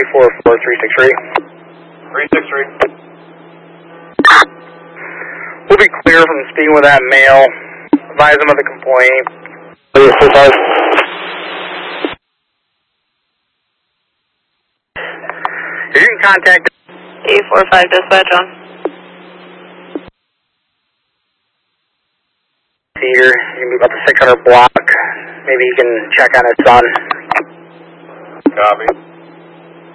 344-363. 363. We'll be clear from speaking with that male. Advise him of the complaint. You can contact 845 dispatch on. here. You can be about the 600 block. Maybe you can check on his son. Copy.